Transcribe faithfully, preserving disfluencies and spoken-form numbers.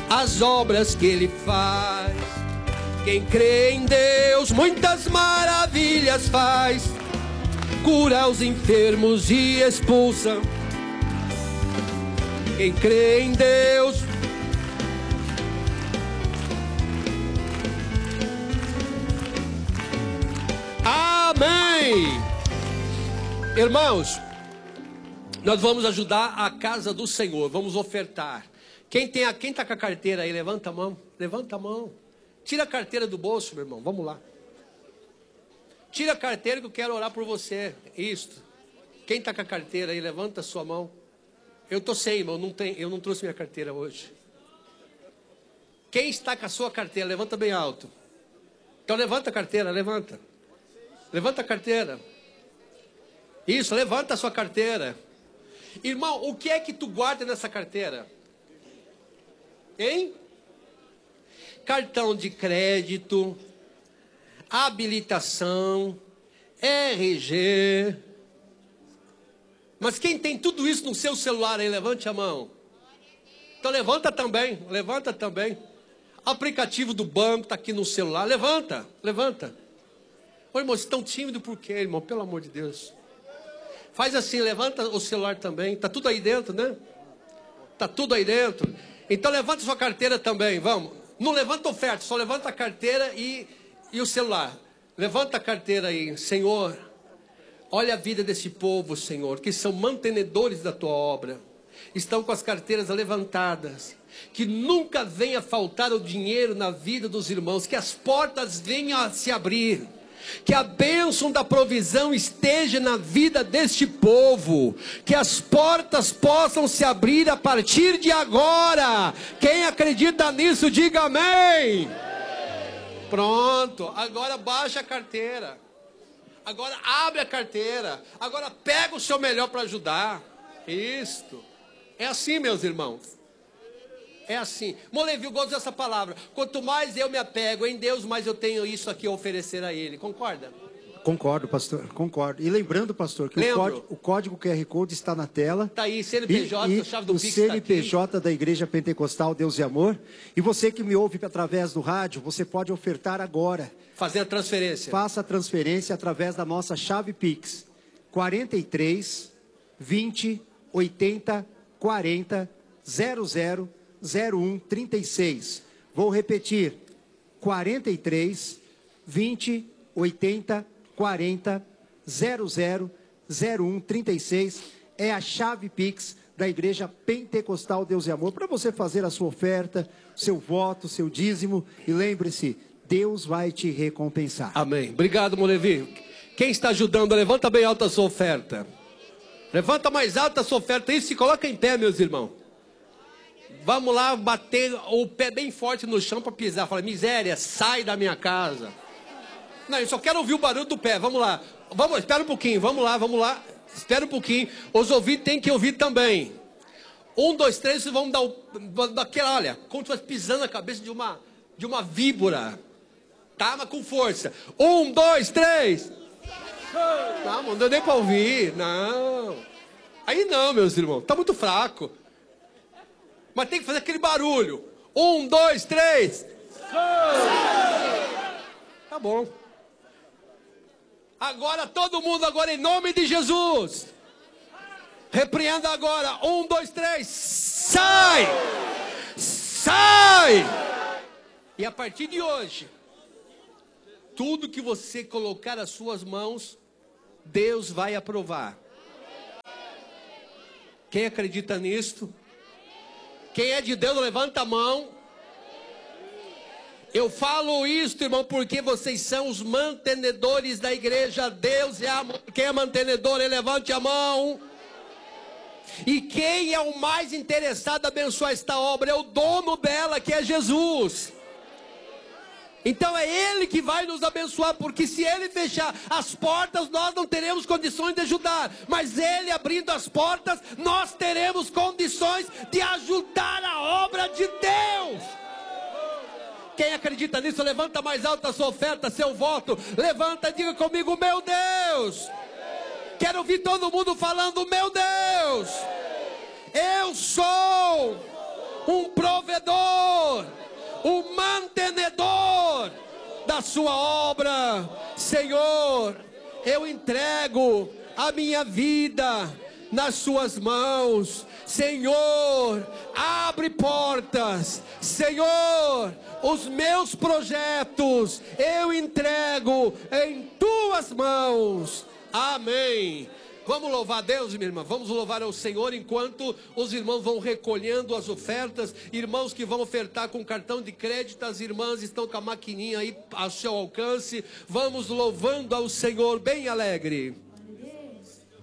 as obras que Ele faz. Quem crê em Deus, muitas maravilhas faz. Cura os enfermos e expulsa. Quem crê em Deus, amém. Irmãos, nós vamos ajudar a casa do Senhor. Vamos ofertar. Quem tem a, quem está com a carteira aí, levanta a mão. Levanta a mão. Tira a carteira do bolso, meu irmão. Vamos lá. Tira a carteira que eu quero orar por você. Isto. Quem está com a carteira aí, levanta a sua mão. Eu estou sem, irmão. Não tem, eu não trouxe minha carteira hoje. Quem está com a sua carteira, levanta bem alto. Então levanta a carteira, levanta. Levanta a carteira. Isso, levanta a sua carteira. Irmão, o que é que tu guarda nessa carteira? Hein? Cartão de crédito, habilitação, R G. Mas quem tem tudo isso no seu celular aí, levante a mão. Então levanta também, levanta também. Aplicativo do banco está aqui no celular, levanta, levanta. Ô irmão, vocês estão tímidos por quê, irmão? Pelo amor de Deus. Faz assim, levanta o celular também. Está tudo aí dentro, né? Está tudo aí dentro. Então levanta sua carteira também, vamos. Não levanta oferta, só levanta a carteira e, e o celular. Levanta a carteira aí, Senhor. Olha a vida desse povo, Senhor, que são mantenedores da tua obra. Estão com as carteiras levantadas. Que nunca venha faltar o dinheiro na vida dos irmãos. Que as portas venham a se abrir. Que a bênção da provisão esteja na vida deste povo. Que as portas possam se abrir a partir de agora. Quem acredita nisso, diga amém. Pronto, agora baixa a carteira. Agora abre a carteira. Agora pega o seu melhor para ajudar. Isto. É assim, meus irmãos. É assim. Molevi, eu gosto dessa palavra. Quanto mais eu me apego em Deus, mais eu tenho isso aqui a oferecer a Ele. Concorda? Concordo, pastor. Concordo. E lembrando, pastor, que o código, o código Q R Code está na tela. Está aí, C N P J, e, e chave do o Pix C N P J tá da Igreja Pentecostal Deus e Amor. E você que me ouve através do rádio, você pode ofertar agora. Fazer a transferência. Faça a transferência através da nossa chave Pix. quarenta e três, vinte, oitenta, quarenta, zero zero zero um trinta e seis. Vou repetir. quarenta e três, vinte, oitenta, quarenta, zero zero zero um trinta e seis é a chave Pix da Igreja Pentecostal Deus e Amor para você fazer a sua oferta, seu voto, seu dízimo e lembre-se, Deus vai te recompensar. Amém. Obrigado, Molevi. Quem está ajudando, levanta bem alta a sua oferta. Levanta mais alta a sua oferta e se coloca em pé, meus irmãos. Vamos lá bater o pé bem forte no chão para pisar. Fala, miséria, sai da minha casa. Não, eu só quero ouvir o barulho do pé. Vamos lá. Vamos, espera um pouquinho. Vamos lá, vamos lá. Espera um pouquinho. Os ouvidos têm que ouvir também. Um, dois, três, vocês vão dar o... Daquela, olha, como se fosse pisando na cabeça de uma, de uma víbora. Tá? Mas com força. Um, dois, três. Não, não deu nem para ouvir. Não. Aí não, meus irmãos. Tá muito fraco. Mas tem que fazer aquele barulho. Um, dois, três. Tá bom. Agora todo mundo, agora em nome de Jesus. Repreenda agora. Um, dois, três. Sai! Sai! E a partir de hoje, tudo que você colocar as suas mãos, Deus vai aprovar. Quem acredita nisto? Quem é de Deus, levanta a mão. Eu falo isso, irmão, porque vocês são os mantenedores da igreja. Deus é amor. Quem é mantenedor, levante a mão. E quem é o mais interessado em abençoar esta obra é o dono dela, que é Jesus. Então é Ele que vai nos abençoar, porque se Ele fechar as portas, nós não teremos condições de ajudar. Mas Ele abrindo as portas, nós teremos condições de ajudar a obra de Deus. Quem acredita nisso, levanta mais alto a sua oferta, seu voto. Levanta e diga comigo, meu Deus. Quero ouvir todo mundo falando, meu Deus. Eu sou um provedor da sua obra. Senhor, eu entrego a minha vida nas suas mãos. Senhor, abre portas. Senhor, os meus projetos eu entrego em tuas mãos. Amém. Vamos louvar a Deus, minha irmã. Vamos louvar ao Senhor enquanto os irmãos vão recolhendo as ofertas. Irmãos que vão ofertar com cartão de crédito, as irmãs estão com a maquininha aí ao seu alcance. Vamos louvando ao Senhor bem alegre.